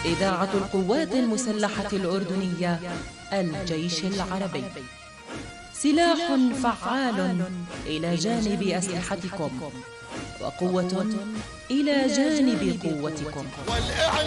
إذاعة القوات المسلحة الأردنية الجيش العربي. سلاح فعال إلى جانب أسلحتكم، وقوة إلى جانب قوتكم.